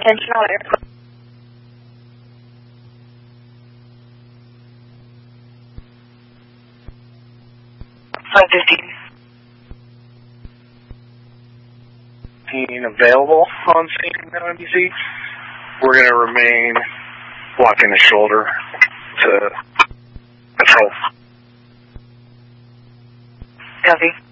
Attention all aircraft. Flight 15 available on scene at NBC. We're going to remain blocking the shoulder to patrol. Copy.